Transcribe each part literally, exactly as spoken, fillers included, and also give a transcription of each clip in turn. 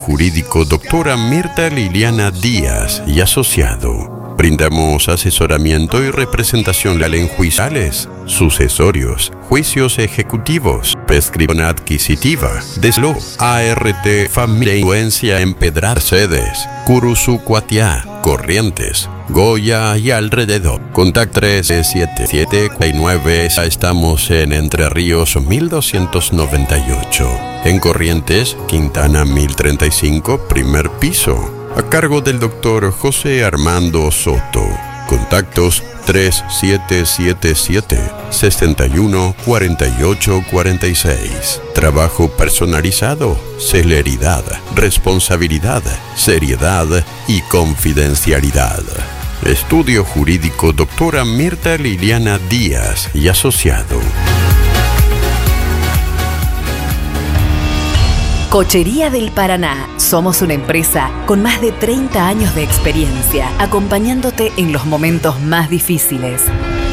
Jurídico doctora Mirta Liliana Díaz y asociado. Brindamos asesoramiento y representación legal en juiciales, sucesorios, juicios ejecutivos, prescripción adquisitiva, deslo, A R T, familia, influencia, empedrar sedes, Curuzú, Cuatiá, Corrientes, Goya y alrededor. Contact tres siete siete cuatro nueve. Estamos en Entre Ríos mil doscientos noventa y ocho. En Corrientes, Quintana mil treinta y cinco, primer piso. A cargo del doctor José Armando Soto. Contactos tres siete siete siete, seis uno, cuatro ocho cuatro seis. Trabajo personalizado, celeridad, responsabilidad, seriedad y confidencialidad. Estudio Jurídico doctora Mirta Liliana Díaz y asociado. Cochería del Paraná. Somos una empresa con más de treinta años de experiencia, acompañándote en los momentos más difíciles.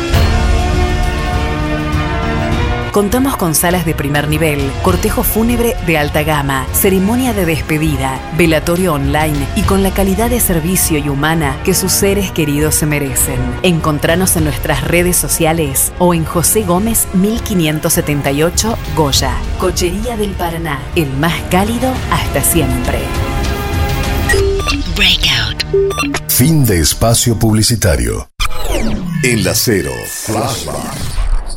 Contamos con salas de primer nivel, cortejo fúnebre de alta gama, ceremonia de despedida, velatorio online y con la calidad de servicio y humana que sus seres queridos se merecen. Encontranos en nuestras redes sociales o en José Gómez mil quinientos setenta y ocho, Goya. Cochería del Paraná, el más cálido hasta siempre. Breakout. Fin de espacio publicitario. En la Cero. Flashback.